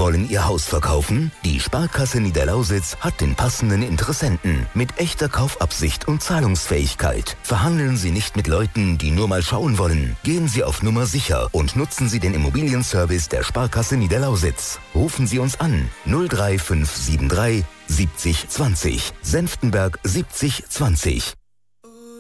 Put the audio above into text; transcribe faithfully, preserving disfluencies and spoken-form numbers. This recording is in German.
Wollen Ihr Haus verkaufen? Die Sparkasse Niederlausitz hat den passenden Interessenten mit echter Kaufabsicht und Zahlungsfähigkeit. Verhandeln Sie nicht mit Leuten, die nur mal schauen wollen. Gehen Sie auf Nummer sicher und nutzen Sie den Immobilienservice der Sparkasse Niederlausitz. Rufen Sie uns an null drei fünf sieben drei siebzig zwanzig, Senftenberg siebzig zwanzig.